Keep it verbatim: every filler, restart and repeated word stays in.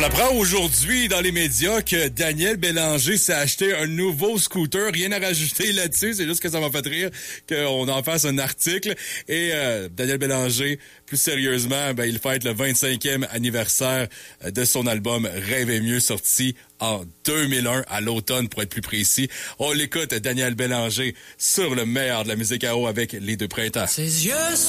On apprend aujourd'hui dans les médias que Daniel Bélanger s'est acheté un nouveau scooter. Rien à rajouter là-dessus, c'est juste que ça m'a fait rire qu'on en fasse un article. Et euh, Daniel Bélanger, plus sérieusement, ben, il fête le vingt-cinquième anniversaire de son album Rêve et mieux, sorti en deux mille un, à l'automne pour être plus précis. On l'écoute, Daniel Bélanger, sur le meilleur de la musique à eau avec Les Deux Printemps. Ses yeux